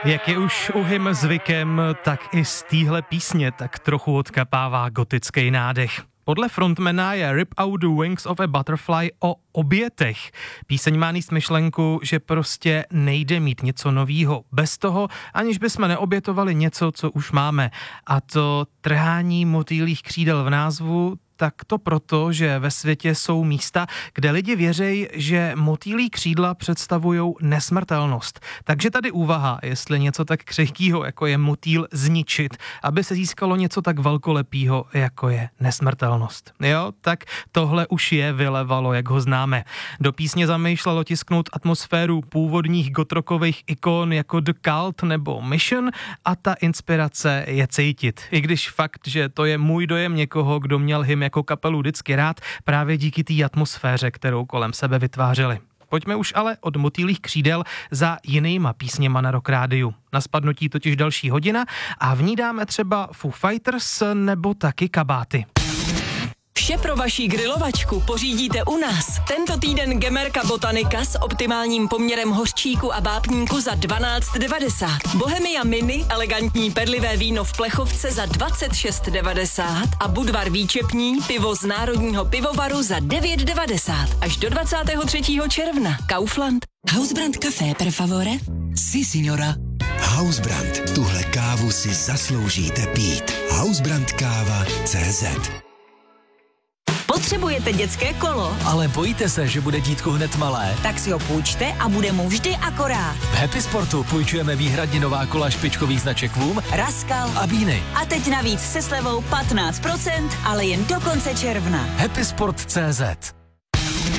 Jak je už u hym zvykem, tak i z téhle písně tak trochu odkapává gotický nádech. Podle frontmana je Rip Out the Wings of a Butterfly o obětech. Píseň má níst myšlenku, že prostě nejde mít něco novýho bez toho, aniž bychom neobětovali něco, co už máme. A to trhání motýlích křídel v názvu, tak to proto, že ve světě jsou místa, kde lidi věří, že motýlí křídla představují nesmrtelnost. Takže tady úvaha, jestli něco tak křehkýho, jako je motýl, zničit, aby se získalo něco tak velkolepýho, jako je nesmrtelnost. Jo, tak tohle už je vylevalo, jak ho známe. Do písně zamýšlelo tisknout atmosféru původních gotrokových ikon jako The Cult nebo Mission a ta inspirace je cítit. I když fakt, že to je můj dojem někoho, kdo měl hym jako kapelu vždycky rád, právě díky té atmosféře, kterou kolem sebe vytvářeli. Pojďme už ale od motýlích křídel za jinýma písněma na Rock Rádiu. Na spadnutí totiž další hodina a v ní dáme třeba Foo Fighters nebo taky Kabáty. Vše pro vaši grilovačku pořídíte u nás. Tento týden Gemerka Botanika s optimálním poměrem hořčíku a vápníku za 12,90. Bohemia Mini, elegantní perlivé víno v plechovce za 26,90 a Budvar výčepní, pivo z Národního pivovaru za 9,90. Až do 23. června. Kaufland. Hausbrand Café per favore? Si, signora. Hausbrand. Tuhle kávu si zasloužíte pít. Hausbrandkáva.cz. Potřebujete dětské kolo? Ale bojíte se, že bude dítko hned malé? Tak si ho půjčte a bude mu vždy akorát. V Happy Sportu půjčujeme výhradně nová kola špičkových značek Voom, Raskal a Beany. A teď navíc se slevou 15%, ale jen do konce června. Happysport.cz